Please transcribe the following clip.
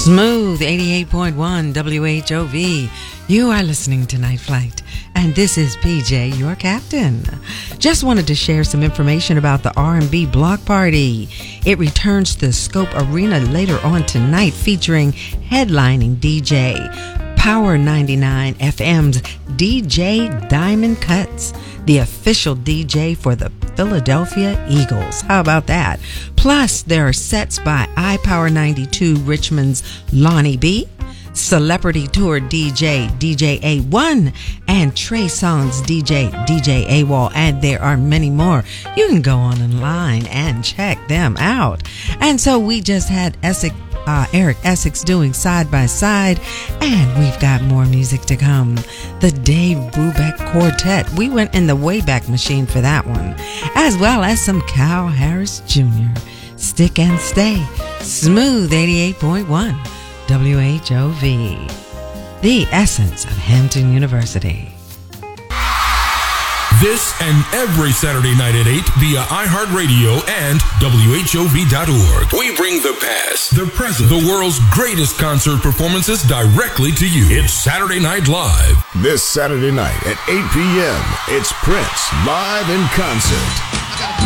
Smooth 88.1 WHOV. You are listening to Night Flight, and this is PJ, your captain. Just wanted to share some information about the R&B Block Party. It returns to the Scope Arena later on tonight, featuring headlining DJ Power 99 FM's DJ Diamond Cuts, the official DJ for the Philadelphia Eagles. How about that? Plus, there are sets by iPower 92 Richmond's Lonnie B, Celebrity Tour DJ A1, and Trey Songz DJ AWOL, and there are many more. You can go online and check them out. And so we just had Eric Essex doing Side by Side, and we've got more music to come. The Dave Brubeck Quartet, we went in the Wayback Machine for that one, as well as some Cal Harris Jr. Stick and Stay, Smooth 88.1 WHOV, the essence of Hampton University. This and every Saturday night at 8 via iHeartRadio and WHOV.org. We bring the past, the present, the world's greatest concert performances directly to you. It's Saturday Night Live. This Saturday night at 8 p.m., it's Prince live in concert.